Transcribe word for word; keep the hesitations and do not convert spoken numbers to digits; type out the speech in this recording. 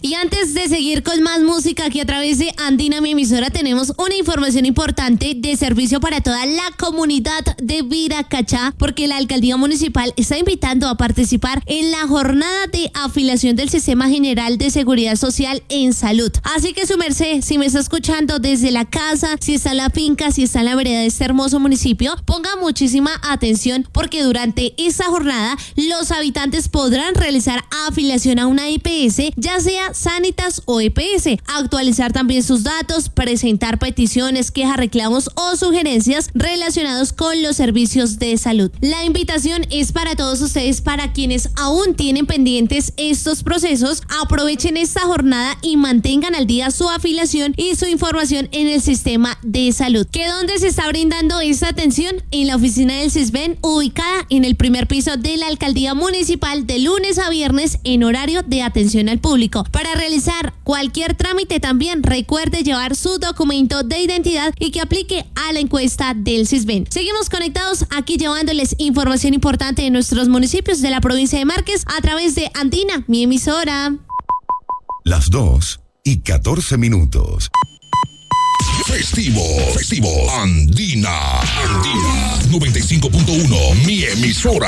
Y antes de seguir con más música aquí a través de Andina, mi emisora, tenemos una información importante de servicio para toda la comunidad de Viracachá, porque la alcaldía municipal está invitando a participar en la jornada de afiliación del Sistema General de Seguridad Social en Salud. Así que su merced, si me está escuchando desde la casa, si está en la finca, si está en la vereda de este hermoso municipio, ponga muchísima atención, porque durante esta jornada los habitantes podrán realizar afiliación a una E P S, ya sea Sanitas o E P S, actualizar también sus datos, presentar peticiones, quejas, reclamos o sugerencias relacionados con los servicios de salud. La invitación es para todos ustedes, para quienes aún tienen pendientes estos procesos. Aprovechen esta jornada y mantengan al día su afiliación y su información en el sistema de salud. ¿Que dónde se está brindando esta atención? En la oficina del CISBEN, ubicada en el primer piso de la alcaldía municipal, de lunes a viernes en horario de atención al público. Para realizar cualquier trámite también recuerde llevar su documento de identidad y que aplique a la encuesta del CISBEN. Seguimos conectados aquí llevándoles información importante de nuestros municipios de la provincia de Márquez a través de Andina, mi emisora. Las dos y catorce minutos. Festivo, festivo, Andina, Andina, noventa y cinco punto uno, mi emisora.